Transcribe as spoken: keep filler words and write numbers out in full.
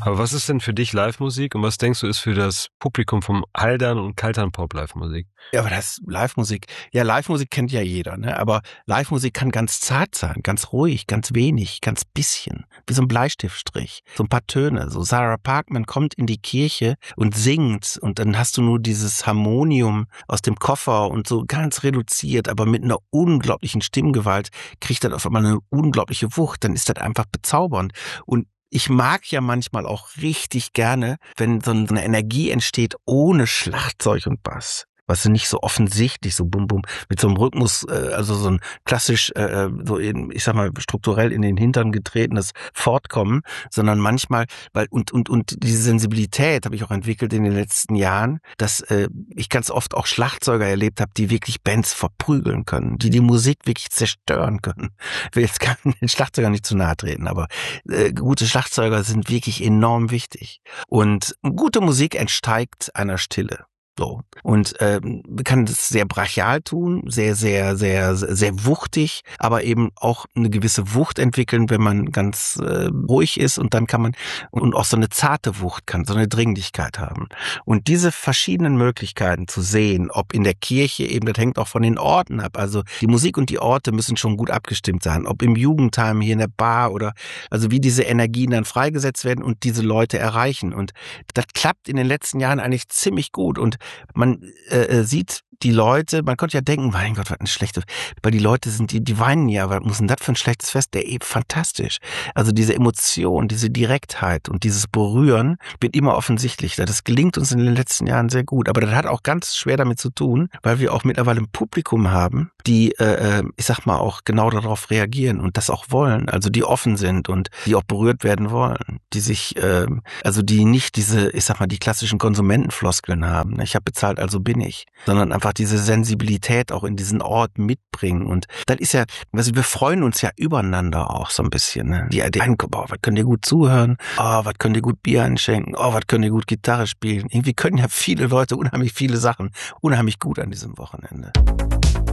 Aber was ist denn für dich Live-Musik und was denkst du ist für das Publikum vom Haldern und Kaltern Pop Live-Musik? Ja, aber das Live-Musik, ja, Live-Musik kennt ja jeder, ne? Aber Live-Musik kann ganz zart sein, ganz ruhig, ganz wenig, ganz bisschen, wie so ein Bleistiftstrich, so ein paar Töne. So Sarah Parkman kommt in die Kirche und singt und dann hast du nur dieses Harmonium aus dem Koffer und so ganz reduziert, aber mit einer unglaublichen Stimmgewalt kriegt das auf einmal eine unglaubliche Wucht, dann ist das einfach bezaubernd. Und ich mag ja manchmal auch richtig gerne, wenn so eine Energie entsteht ohne Schlagzeug und Bass. Was nicht so offensichtlich, so bum bum, mit so einem Rhythmus, äh, also so ein klassisch, äh, so in, ich sag mal, strukturell in den Hintern getretenes Fortkommen, sondern manchmal, weil, und, und, und diese Sensibilität habe ich auch entwickelt in den letzten Jahren, dass äh, ich ganz oft auch Schlagzeuger erlebt habe, die wirklich Bands verprügeln können, die die Musik wirklich zerstören können. Ich will jetzt gar den Schlagzeugern nicht zu nahe treten, aber äh, gute Schlagzeuger sind wirklich enorm wichtig. Und gute Musik entsteigt einer Stille. So. Und äh, man kann das sehr brachial tun, sehr, sehr, sehr, sehr wuchtig, aber eben auch eine gewisse Wucht entwickeln, wenn man ganz äh, ruhig ist und dann kann man, und auch so eine zarte Wucht kann, so eine Dringlichkeit haben. Und diese verschiedenen Möglichkeiten zu sehen, ob in der Kirche eben, das hängt auch von den Orten ab, also die Musik und die Orte müssen schon gut abgestimmt sein, ob im Jugendheim, hier in der Bar oder, also wie diese Energien dann freigesetzt werden und diese Leute erreichen. Und das klappt in den letzten Jahren eigentlich ziemlich gut und man äh, sieht die Leute, man konnte ja denken, mein Gott, was ein schlechtes, weil die Leute sind, die, die weinen ja, was muss denn das für ein schlechtes Fest? Der eben fantastisch. Also diese Emotion, diese Direktheit und dieses Berühren wird immer offensichtlicher. Das gelingt uns in den letzten Jahren sehr gut, aber das hat auch ganz schwer damit zu tun, weil wir auch mittlerweile ein Publikum haben, die, äh, ich sag mal, auch genau darauf reagieren und das auch wollen, also die offen sind und die auch berührt werden wollen, die sich, äh, also die nicht diese, ich sag mal, die klassischen Konsumentenfloskeln haben. Ich habe bezahlt, also bin ich, sondern einfach diese Sensibilität auch in diesen Ort mitbringen. Und das ist ja, also wir freuen uns ja übereinander auch so ein bisschen. Ne? Die, die einen, boah, was könnt ihr gut zuhören? Oh, was könnt ihr gut Bier einschenken? Oh, was könnt ihr gut Gitarre spielen? Irgendwie können ja viele Leute unheimlich viele Sachen unheimlich gut an diesem Wochenende.